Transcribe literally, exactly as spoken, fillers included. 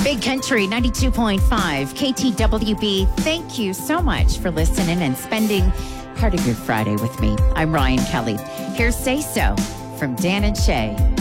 Big Country ninety-two point five, K T W B. Thank you so much for listening and spending part of your Friday with me. I'm Ryan Kelly. Here's Say So from Dan and Shay.